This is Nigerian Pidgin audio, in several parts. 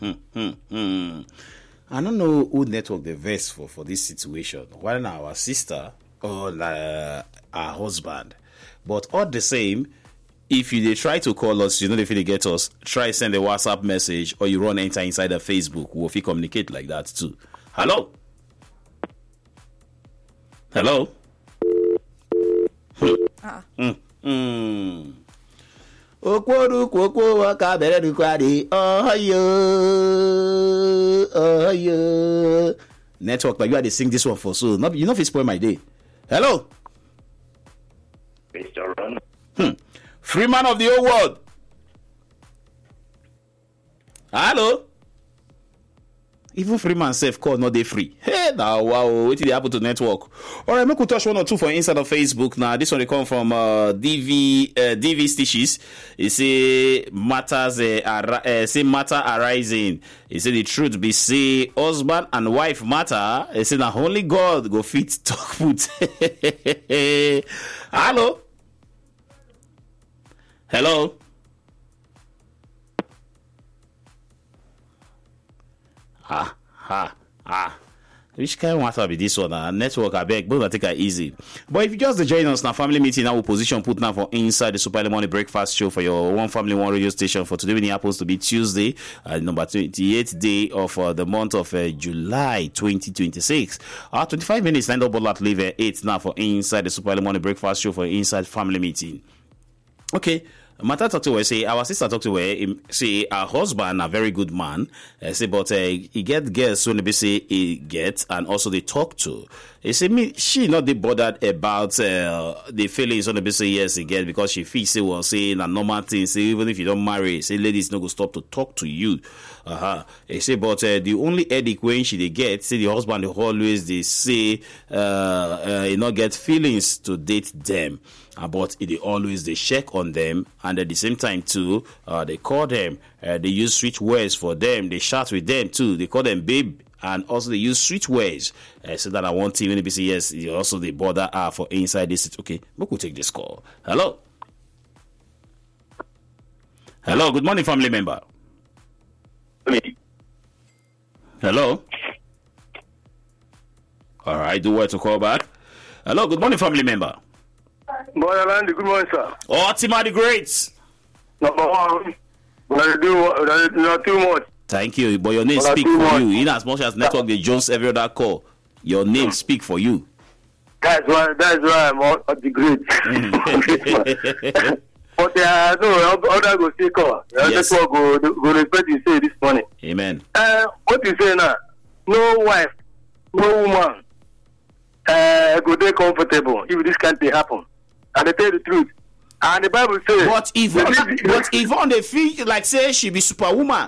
I don't know who network the best for this situation. Whether our sister or our husband. But all the same, if they try to call us, if they get us, try send a WhatsApp message or you enter inside the Facebook. We'll communicate like that too. Hello? Hello? Network, but you had to sing this one for so. You know if it's spoil my day. Hello? Mr. Ron. Free man of the whole world. Hello? Even free man self call not they free. Hey now, wow, what did happen to network? All right, make we touch one or two for inside of Facebook. Now this one they come from DV Stitches. He say matter arising. He say the truth be say husband and wife matter. He say now only God go fit talk put. Hello. Hello. Which kind of matter be this one? Network, I beg, both I take it easy. But if you just join us now, family meeting now, position put now for inside the Super Early Morning Breakfast Show for your one family, one radio station for today. When it happens to be Tuesday, number 28th day of the month of July 2026. 25 minutes, line up at leave 8 now for inside the Super Early Morning Breakfast Show for inside family meeting. Okay. Mata talk to her, say our sister talk to her, say our husband a very good man, say but he get girls so maybe say he get and also they talk to. He say me she not be bothered about the feelings on the say yes he get because she feels say well say a normal thing, say even if you don't marry, say ladies no go stop to talk to you. He say but the only headache when she they get, say the husband they always they say he not get feelings to date them. But they always they check on them, and at the same time too, they call them. They use sweet words for them. They chat with them too. They call them babe, and also they use sweet words. So that I want to even say yes. Also they bother for inside this. Okay, we could take this call. Hello. Hello. Good morning, family member. Hello. All right. Do well to call back. Hello. Good morning, family member. Morning, good morning, sir. Oh, Tima the Great. Number one, not too much. Thank you, but your name speak for you. In as much as network the Jones every other call, your name speak for you. That's why I'm on the Great. But no, other go see call. Yes. Go respect you say this morning. Amen. What you say now? No wife, no woman. Go they comfortable if this can't happen. And they tell the truth. And the Bible says. But if on the feel like say she be superwoman.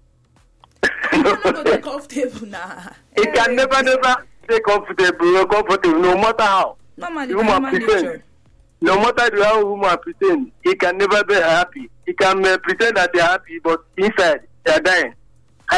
Not comfortable now. It can never stay comfortable, no matter how. Normally, woman pretend. No matter how woman pretend, he can never be happy. He can pretend that they're happy, but inside they're dying.